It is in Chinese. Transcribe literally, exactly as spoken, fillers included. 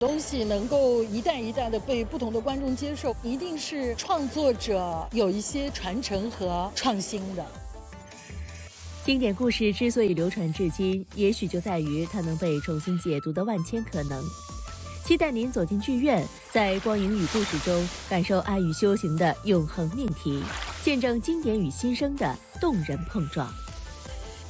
东西能够一代一代的被不同的观众接受，一定是创作者有一些传承和创新的。 经典故事之所以流传至今，也许就在于它能被重新解读的万千可能。期待您走进剧院，在光影与故事中感受爱与修行的永恒命题，见证经典与新生的动人碰撞。